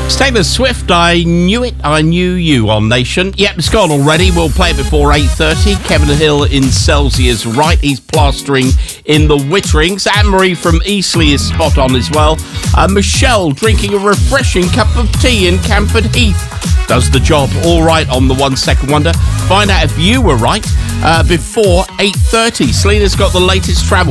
It's Taylor Swift, I Knew It, I Knew You on Nation. Yep, it's gone already. We'll play it before 8:30. Kevin Hill in Selsey is right. He's plastering in the Witterings. Anne-Marie from Eastleigh is spot on as well. Michelle drinking a refreshing cup of tea in Camford Heath. Does the job all right on the 1 Second Wonder. Find out if you were right before 8:30. Selena's got the latest travel.